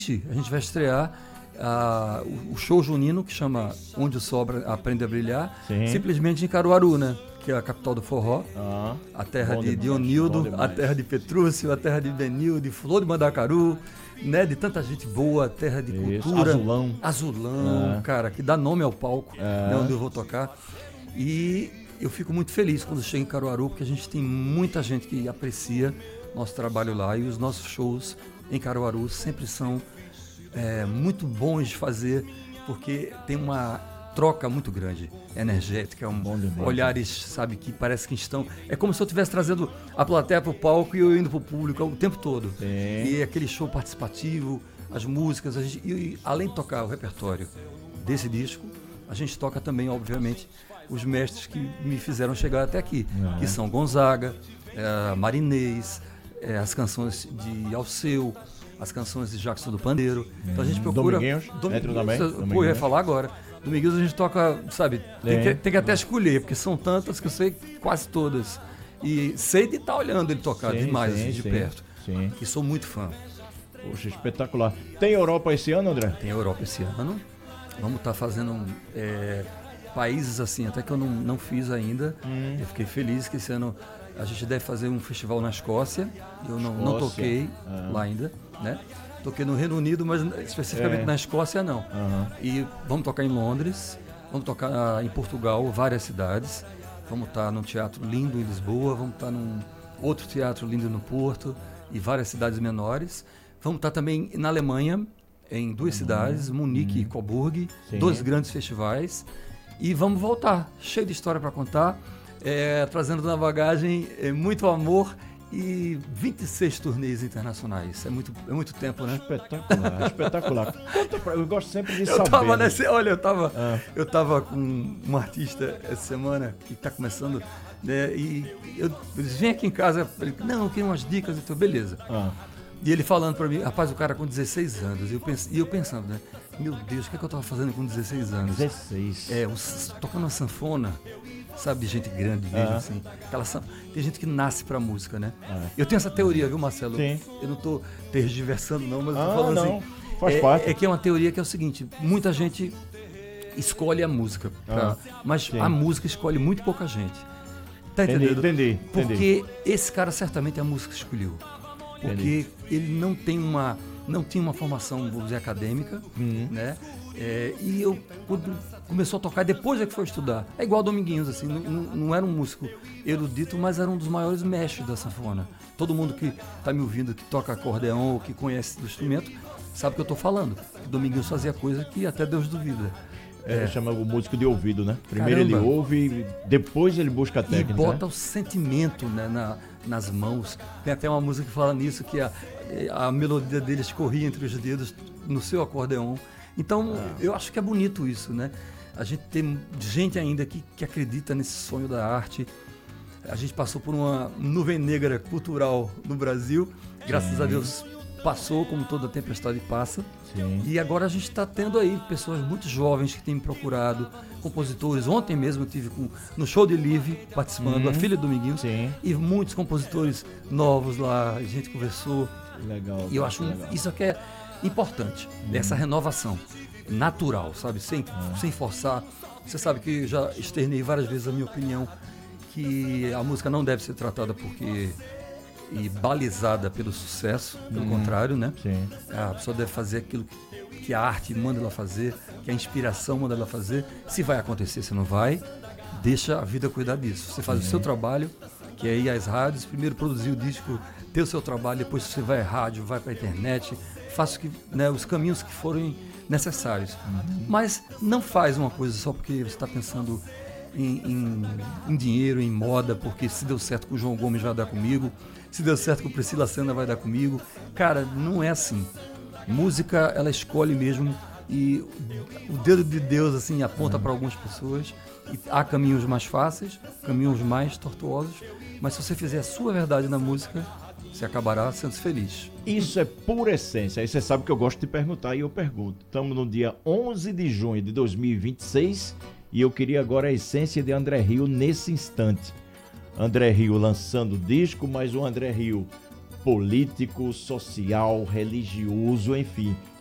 A gente vai estrear o show junino que chama Onde o Sol Aprende a Brilhar, Sim. simplesmente em Caruaru, né? Que é a capital do forró, a terra de Dionildo, a terra de Petrúcio, a terra de Benil, de Flor de Mandacaru, né? De tanta gente boa, terra de cultura. Azulão, cara, que dá nome ao palco, né? Onde eu vou tocar. E eu fico muito feliz quando chego em Caruaru, porque a gente tem muita gente que aprecia nosso trabalho lá, e os nossos shows em Caruaru sempre são muito bons de fazer, porque tem uma troca muito grande, energética, olhares, sabe, que parece que estão... É como se eu estivesse trazendo a plateia para o palco e eu indo para o público o tempo todo. E aquele show participativo, as músicas, e além de tocar o repertório desse disco, a gente toca também, obviamente, os mestres que me fizeram chegar até aqui, que são Gonzaga, Marinês, as canções de Alceu, as canções de Jackson do Pandeiro. Então a gente procura... Dominguinhos, eu ia falar agora. Dominguinhos a gente toca, sabe, tem que até escolher, porque são tantas que eu sei quase todas. E sei de estar olhando ele tocar demais, de perto. E sou muito fã. Poxa, espetacular. Tem Europa esse ano, André? Tem Europa esse ano. Vamos estar fazendo países assim, até que eu não fiz ainda. Eu fiquei feliz que esse ano a gente deve fazer um festival na Escócia. Eu não toquei lá ainda, né? Toquei no Reino Unido, mas especificamente na Escócia não. E vamos tocar em Londres, vamos tocar em Portugal, várias cidades. Vamos estar num teatro lindo em Lisboa, vamos estar num outro teatro lindo no Porto e várias cidades menores. Vamos estar também na Alemanha, em duas cidades, Munique e Coburg, 2 grandes festivais. E vamos voltar, cheio de história para contar, trazendo na bagagem muito amor e 26 turnês internacionais. É muito tempo, né? Espetacular. Eu gosto sempre de saber. Eu tava com um artista essa semana que está começando, né? E eles vêm aqui em casa, eu queria umas dicas, então beleza. E ele falando pra mim, rapaz, o cara com 16 anos, e eu pensando, né? Meu Deus, o que é que eu tava fazendo com 16 anos? 16. Tocando uma sanfona, sabe, gente grande mesmo, assim. Tem gente que nasce pra música, né? Eu tenho essa teoria, viu, Marcelo? Sim. Eu não tô tergiversando não, mas eu tô falando assim. Faz parte. É que é uma teoria que é o seguinte, muita gente escolhe a música, mas a música escolhe muito pouca gente. Tá entendendo? Entendi. Porque esse cara certamente a música escolheu. Porque ele não tinha uma formação, vou dizer, acadêmica, né? E quando começou a tocar, depois é que foi estudar. É igual Dominguinhos, assim, não era um músico erudito, mas era um dos maiores mestres da sanfona. Todo mundo que está me ouvindo, que toca acordeão ou que conhece do instrumento, sabe o que eu estou falando. Dominguinhos fazia coisa que até Deus duvida. Chama o músico de ouvido, né? Primeiro ele ouve, depois ele busca a técnica. E bota o sentimento, né, nas mãos. Tem até uma música que fala nisso, que a melodia dele escorria entre os dedos no seu acordeão. Então, eu acho que é bonito isso, né? A gente tem gente ainda que acredita nesse sonho da arte. A gente passou por uma nuvem negra cultural no Brasil. Graças a Deus passou, como toda tempestade passa. E agora a gente está tendo aí pessoas muito jovens que têm me procurado, compositores. Ontem mesmo eu estive no show de Live participando, a filha do Dominguinhos, e muitos compositores novos lá, a gente conversou. Legal. E eu acho isso que é importante, essa renovação natural, sabe? Sem forçar. Você sabe que já externei várias vezes a minha opinião que a música não deve ser tratada e balizada pelo sucesso, pelo contrário, né? A pessoa deve fazer aquilo que a arte manda ela fazer, que a inspiração manda ela fazer. Se vai acontecer, se não vai, deixa a vida cuidar disso. Você faz o seu trabalho, que é ir às rádios, primeiro produzir o disco, ter o seu trabalho, depois você vai à rádio, vai para a internet, faça os caminhos que forem necessários. Mas não faz uma coisa só porque você está pensando em dinheiro, em moda, porque se deu certo com o João Gomes vai dar comigo, se deu certo com o Priscila Senna vai dar comigo. Cara, não é assim. Música, ela escolhe mesmo, e o dedo de Deus assim aponta para algumas pessoas, e há caminhos mais fáceis, caminhos mais tortuosos, mas se você fizer a sua verdade na música, você acabará sendo feliz. Isso é pura essência. Aí você sabe que eu gosto de perguntar e eu pergunto. Estamos no dia 11 de junho de 2026 e eu queria agora a essência de André Rio nesse instante. André Rio lançando disco, mas o André Rio político, social, religioso, enfim.